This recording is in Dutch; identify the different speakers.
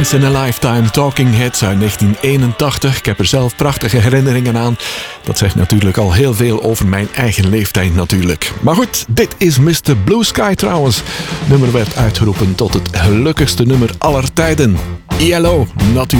Speaker 1: Once in a Lifetime Talking Heads uit 1981. Ik heb er zelf prachtige herinneringen aan. Dat zegt natuurlijk al heel veel over mijn eigen leeftijd natuurlijk. Maar goed, dit is Mr. Blue Sky trouwens. Het nummer werd uitgeroepen tot het gelukkigste nummer aller tijden. Yellow, natuurlijk.